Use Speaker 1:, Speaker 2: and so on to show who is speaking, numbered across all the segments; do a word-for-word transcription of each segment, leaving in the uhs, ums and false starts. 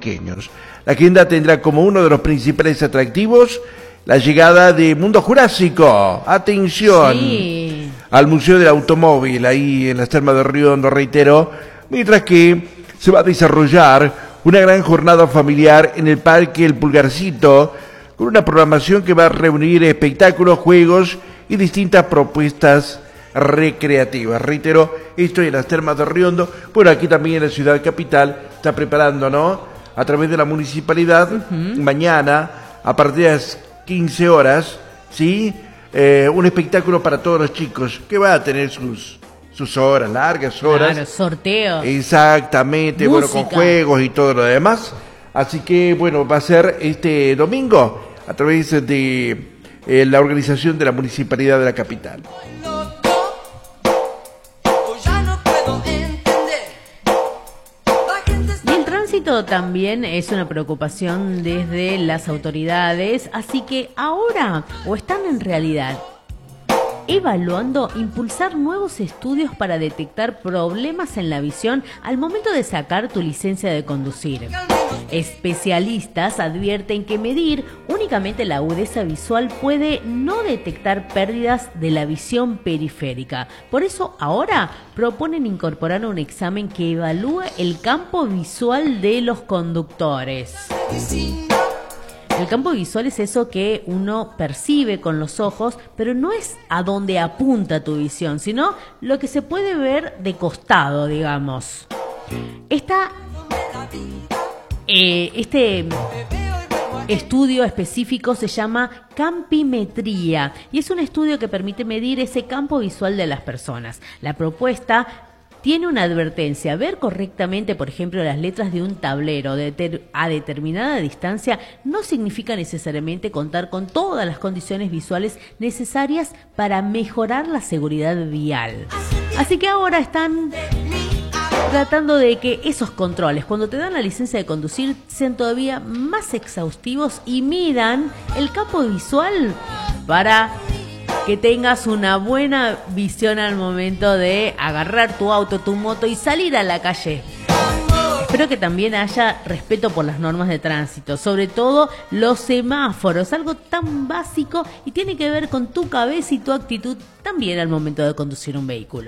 Speaker 1: pequeños. La agenda tendrá como uno de los principales atractivos la llegada de Mundo Jurásico. Atención.
Speaker 2: Sí.
Speaker 1: Al Museo del Automóvil, ahí en las Termas de Río Hondo, reitero, mientras que se va a desarrollar una gran jornada familiar en el Parque El Pulgarcito, con una programación que va a reunir espectáculos, juegos y distintas propuestas recreativas. Reitero, esto en las Termas de Río Hondo. Bueno, aquí también en la ciudad capital está preparando, ¿no? A través de la municipalidad, uh-huh. mañana, a partir de las quince horas, ¿sí? Eh, un espectáculo para todos los chicos, que va a tener sus, sus horas, largas horas.
Speaker 2: Claro, sorteo.
Speaker 1: Exactamente,
Speaker 2: Música.
Speaker 1: Bueno, con juegos y todo lo demás. Así que, bueno, va a ser este domingo, a través de eh, la organización de la municipalidad de la capital.
Speaker 2: También es una preocupación desde las autoridades, así que ahora, o están en realidad evaluando impulsar nuevos estudios para detectar problemas en la visión al momento de sacar tu licencia de conducir. Especialistas advierten que medir únicamente la agudeza visual puede no detectar pérdidas de la visión periférica. Por eso ahora proponen incorporar un examen que evalúe el campo visual de los conductores. El campo visual es eso que uno percibe con los ojos, pero no es a dónde apunta tu visión, sino lo que se puede ver de costado, digamos. Esta, eh, este estudio específico se llama campimetría y es un estudio que permite medir ese campo visual de las personas. La propuesta tiene una advertencia: ver correctamente, por ejemplo, las letras de un tablero de ter- a determinada distancia no significa necesariamente contar con todas las condiciones visuales necesarias para mejorar la seguridad vial. Así que ahora están tratando de que esos controles, cuando te dan la licencia de conducir, sean todavía más exhaustivos y midan el campo visual para que tengas una buena visión al momento de agarrar tu auto, tu moto y salir a la calle. Espero que también haya respeto por las normas de tránsito, sobre todo los semáforos, algo tan básico y tiene que ver con tu cabeza y tu actitud también al momento de conducir un vehículo.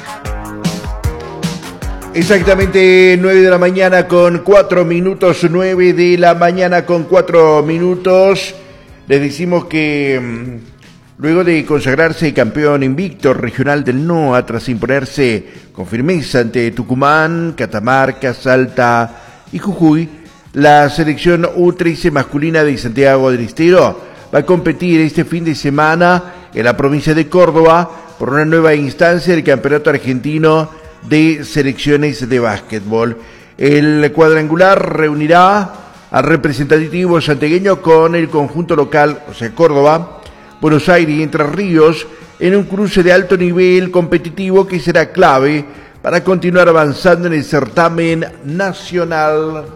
Speaker 1: Exactamente nueve de la mañana con cuatro minutos, nueve de la mañana con cuatro minutos. Les decimos que luego de consagrarse campeón invicto regional del N O A tras imponerse con firmeza ante Tucumán, Catamarca, Salta y Jujuy, la selección U trece masculina de Santiago del Estero va a competir este fin de semana en la provincia de Córdoba por una nueva instancia del Campeonato Argentino de Selecciones de Básquetbol. El cuadrangular reunirá al representativo santiagueño con el conjunto local, o sea, Córdoba, Buenos Aires y Entre Ríos, en un cruce de alto nivel competitivo que será clave para continuar avanzando en el certamen nacional.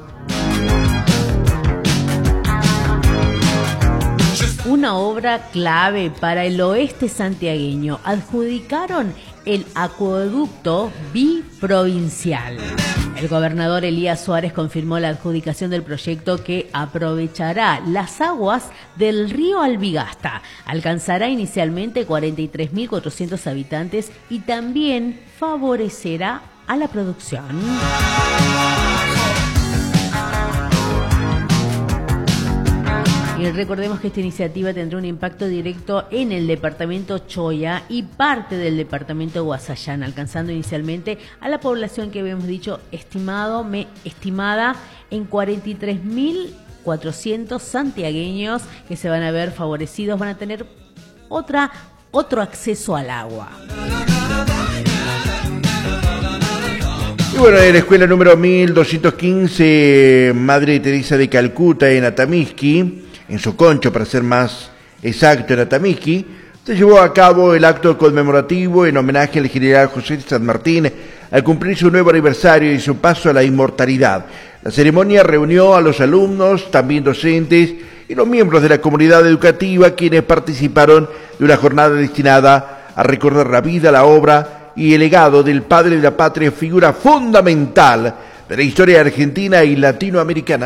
Speaker 2: Una obra clave para el oeste santiagueño. Adjudicaron el acueducto biprovincial. El gobernador Elías Suárez confirmó la adjudicación del proyecto que aprovechará las aguas del río Albigasta. Alcanzará inicialmente cuarenta y tres mil cuatrocientos habitantes y también favorecerá a la producción. Y recordemos que esta iniciativa tendrá un impacto directo en el departamento Choya y parte del departamento Guasayán, alcanzando inicialmente a la población que habíamos dicho estimado, me, estimada en cuarenta y tres mil cuatrocientos santiagueños que se van a ver favorecidos, van a tener otra, otro acceso al agua.
Speaker 1: Y bueno, en la escuela número mil doscientos quince, Madre Teresa de Calcuta, en Atamisqui, en Soconcho, para ser más exacto, en Atamisqui, se llevó a cabo el acto conmemorativo en homenaje al general José de San Martín al cumplir su nuevo aniversario y su paso a la inmortalidad. La ceremonia reunió a los alumnos, también docentes y los miembros de la comunidad educativa, quienes participaron de una jornada destinada a recordar la vida, la obra y el legado del padre de la patria, figura fundamental de la historia argentina y latinoamericana.